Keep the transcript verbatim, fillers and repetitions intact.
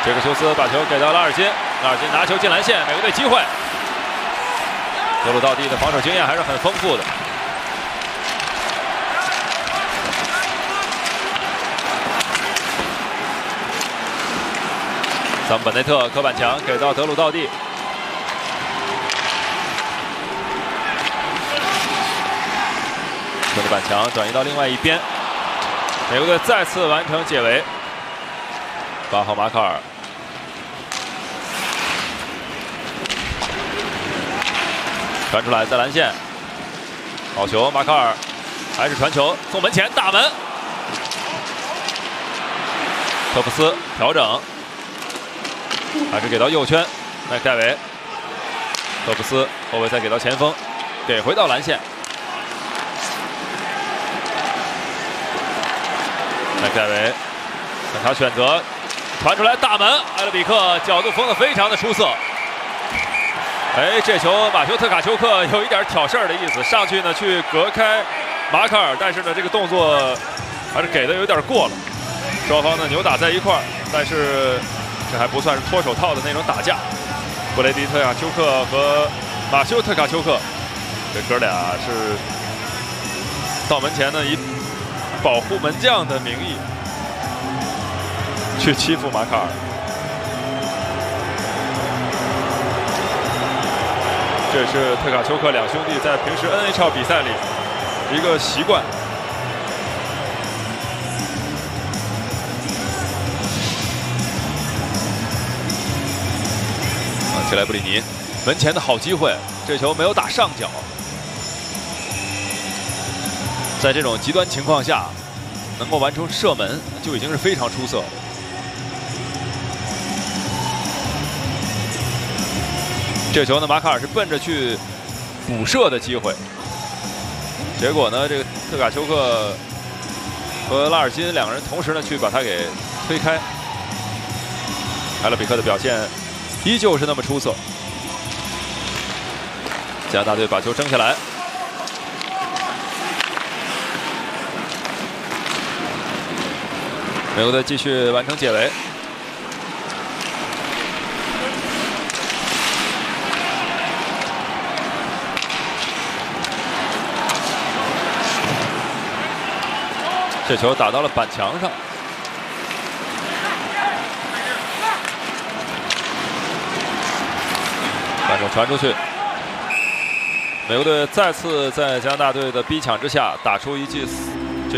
这个休斯把球给到拉尔金，拉尔金拿球进篮线，美国队机会。德鲁道地的防守经验还是很丰富的。桑本内特科板墙给到德鲁道地。 德鲁板墙转移到另外一边，美国队再次完成解围。八号马卡尔，传出来在篮线，好球，马卡尔还是传球送门前大门，科夫斯调整，还是给到右圈，麦克戴维，科夫斯后卫再给到前锋，给回到篮线。 麦克戴维，看他选择传出来大门，埃勒比克角度封得非常的出色。哎，这球马修特卡丘克有一点挑事儿的意思，上去呢去隔开马卡尔，但是呢这个动作还是给的有点过了。双方呢扭打在一块儿，但是这还不算是脱手套的那种打架。布雷迪特卡丘克和马修特卡丘克，这哥俩是到门前呢一。 保护门将的名义去欺负马卡尔，这是特卡丘克两兄弟在平时 N H L 比赛里一个习惯。啊，切莱布里尼门前的好机会，这球没有打上脚。 在这种极端情况下，能够完成射门就已经是非常出色了。这球呢，马卡尔是奔着去补射的机会，结果呢，这个特卡丘克和拉尔金两个人同时呢去把他给推开。埃勒比克的表现依旧是那么出色。加拿大队把球争下来。 美国队继续完成解围。这球打到了板墙上，反手传出去。美国队再次在加拿大队的逼抢之下，打出一记